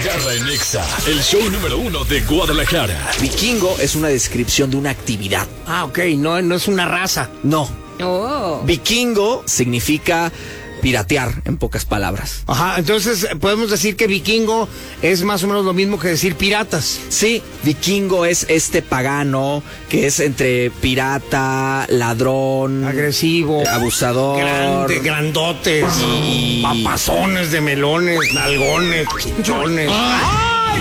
Garra en Nexa, el show número 1 de Guadalajara. Vikingo es una descripción de una actividad. Ah, ok, no es una raza. No. Oh. Vikingo significa piratear, en pocas palabras. Ajá, entonces podemos decir que vikingo es más o menos lo mismo que decir piratas. Sí, vikingo es este pagano que es entre pirata, ladrón, Agresivo, abusador, grande, grandotes, y papazones de melones, nalgones, chinchones.